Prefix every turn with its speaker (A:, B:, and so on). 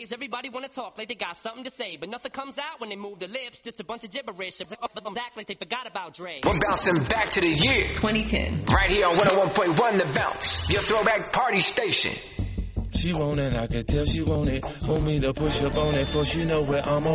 A: Nowadays, everybody wanna talk like they got something to say, but nothing comes out when they move their lips, just a bunch of gibberish. Act like they forgot about Dre.
B: We're bouncing back to the year
C: 2010.
B: right here on 101.1 The Bounce, your throwback party station.
D: She want it, I can tell she want it. Want me to push up on it, for she know where I'm on.